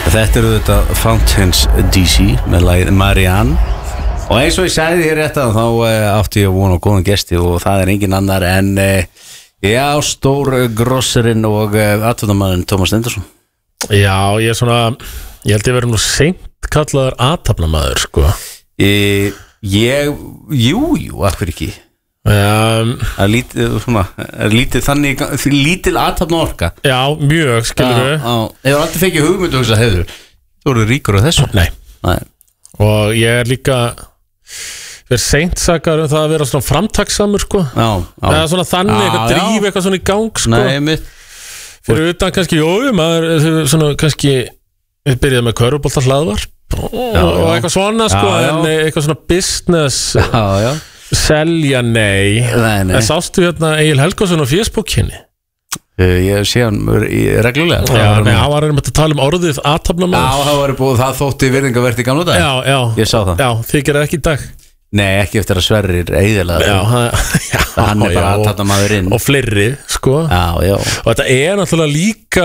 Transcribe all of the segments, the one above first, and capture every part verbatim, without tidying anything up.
Þetta eru þetta Fountains D C með lagið Marianne. Og eins og ég sagði þér rétt að þá átti ég að vona á góðan gesti og það er engin annar en já, stór grosserinn og athafnamaðurinn Tómas Stendursson. Já, ég er svona, ég held ég verið nú seint kallaður athafnamaður, sko. Ég, ég jú, jú, af hverju ekki? Um, að lítið, svona, lítið þannig, lítil athafna orka. Já, mjög, skilur við. Hefur aldrei fengið hugmynd og þess að hefur, þú eru ríkur á þessu? Nei. Nei. Og ég er líka verið seint sakar um það að vera svona framtakssamur, sko. Já, já. Eða svona þannig, eitthvað dríf eitthvað svona í gang, sko. Nei, mitt. Fyrir utan kannski, jú, maður svona kannski, við byrjaði með körfubolta hlaðvarp og, og eitthvað svona, sko, já, já. En eitthvað svona business. Já, já. Selja, nei. Nei, nei. En sástu hérna Egil Helgason á Facebook-kynni? Uh, ég sé hann reglulega. Já, nei, hann var einmitt að tala um orðið athafnamaður. Já, það var búið, það þótti virðingavert í gamla dag. Já, já. Ég sá það. Já, þið gerði ekki í dag. Nei, ekki eftir að Sverrir eyðilega. Já, hann, já, hann er bara athafnamaðurinn. Og fleiri, sko. Já, já. Og þetta er náttúrulega líka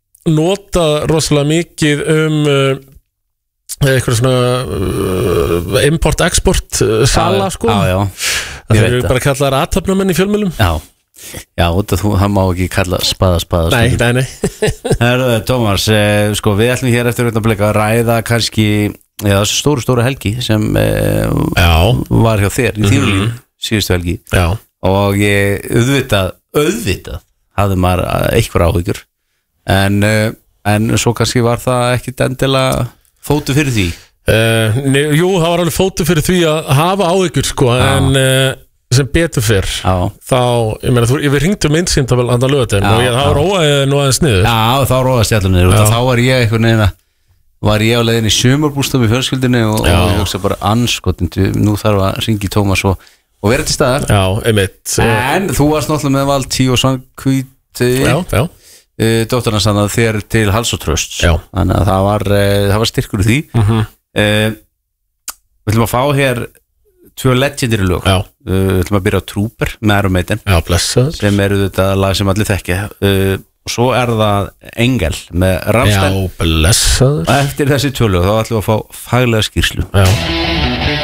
notað rosalega mikið um uh, eitthvað svona uh, import-export uh, sala, sko. Já, já. Það eru bara kallaðar athafnamenn í fjölmiðlum. Já. Já, þú, hann má ekki kalla spaða spaða. Nei, nei, nei. Herðu, Tómas, eh, sko, við ætlum hér eftir auðvitað að ræða kannski, já, þessu stóru, stóru helgi sem eh, var hjá þér í þínu lífi, síðustu helgi. Já. Og ég, auðvitað, auðvitað hafði maður eitthvað áhyggjur, en, en svo kannski var það ekkit endilega fótu fyrir því. Uh, ne, jú, það var alveg fótu fyrir því að hafa áhyggjur, sko, já. En... Uh, sem betur fyrr já. Þá, ég meina, þú, við ringdum einsýnt að andan lögategn og ég, þá róaði nú aðeins niður. Já, þá róaðist ég allir niður og þá var ég eitthvað neina, var ég á leiðin í sumarbústað með fjölskyldinni og, og ég hugsa bara anskotin, nú þarf að ringi Tómas og, og vera til staðar. Já, einmitt. En þú varst náttúrulega með Valtí og Svankvíti, já, já. Uh, dóttarna sann að þér til Hals og Trösts, þannig að það var, uh, það var styrkur í því. Uh-huh. uh, Við ætlum að fá hér tvö legendary lög. uh, Við ætlum að byrja á Trooper með Iron Maiden. Já, blessaður. Sem eru þetta lag sem allir þekkja. uh, Og svo er það Engel með Rammstein. Já, blessaður. Og eftir þessi tvö lög þá ætlum við að fá faglega skýrslu. Já.